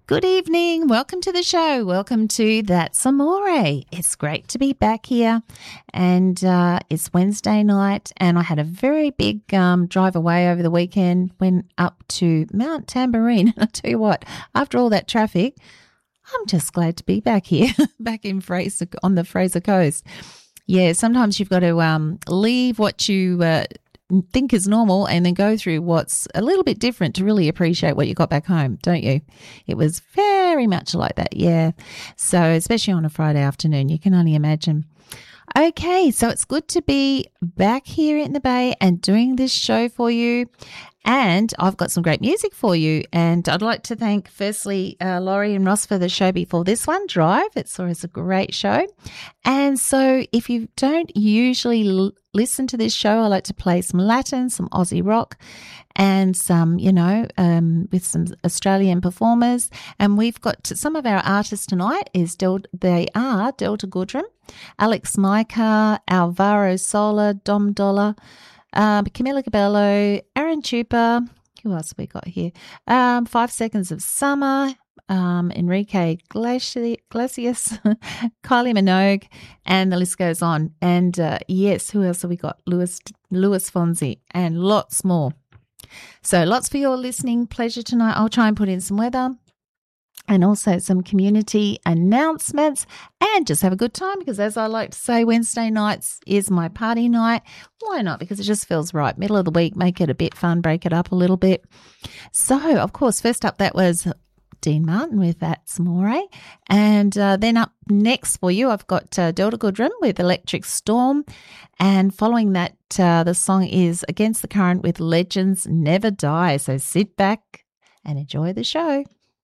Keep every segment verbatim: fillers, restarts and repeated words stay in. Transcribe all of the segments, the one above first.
Good evening. Welcome to the show. Welcome to That's Amore. It's great to be back here, and uh, it's Wednesday night, and I had a very big um, drive away over the weekend. Went up to Mount Tamborine. I tell you what, after all that traffic, I'm just glad to be back here, back in Fraser on the Fraser Coast. Yeah, sometimes you've got to um, leave what you uh, think is normal and then go through what's a little bit different to really appreciate what you got back home, don't you? It was very much like that, yeah. So especially on a Friday afternoon, you can only imagine. Okay, so it's good to be back here in the Bay and doing this show for you. And I've got some great music for you. And I'd like to thank, firstly, uh, Laurie and Ross for the show before this one, Drive. It's always a great show. And so if you don't usually l- listen to this show, I like to play some Latin, some Aussie rock, and some, you know, um, with some Australian performers. And we've got to, some of our artists tonight is Del- they are Delta Goodrum, Alex Micah, Alvaro Sola, Dom Dollar, Um, Camila Cabello, Aaron Chupa, who else have we got here? Um, Five Seconds of Summer, um, Enrique Glaci- Glacius, Kylie Minogue, and the list goes on. And uh, yes, who else have we got? Louis, Louis Fonzi, and lots more. So lots for your listening pleasure tonight. I'll try and put in some weather and also some community announcements, and just have a good time because, as I like to say, Wednesday nights is my party night. Why not? Because it just feels right. Middle of the week, make it a bit fun, break it up a little bit. So, of course, first up, that was Dean Martin with That's Amore. And uh, then up next for you, I've got uh, Delta Goodrum with Electric Storm. And following that, uh, the song is Against the Current with Legends Never Die. So sit back and enjoy the show.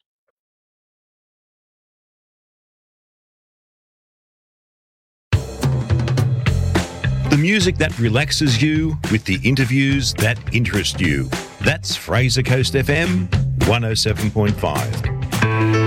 The music that relaxes you with the interviews that interest you. That's Fraser Coast F M one oh seven point five.